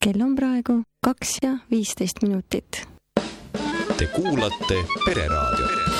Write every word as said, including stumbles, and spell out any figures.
kell on praegu kaks ja viisteist minutit. Te kuulate Pereraadio.